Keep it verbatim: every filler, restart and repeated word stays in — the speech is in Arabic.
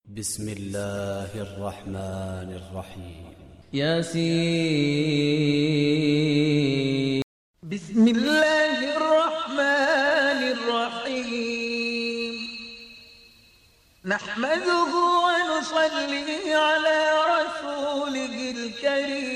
بسم الله الرحمن الرحيم. ياسين. بسم الله الرحمن الرحيم. نحمده ونصلي على رسوله الكريم.